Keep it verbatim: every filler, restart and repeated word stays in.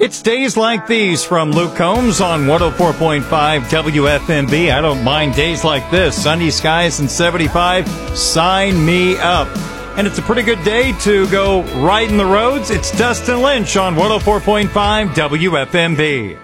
It's days like these from Luke Combs on one oh four point five W F M B. I don't mind days like this. Sunny skies and seventy-five. Sign me up. And it's a pretty good day to go riding the roads. It's Dustin Lynch on one oh four point five W F M B.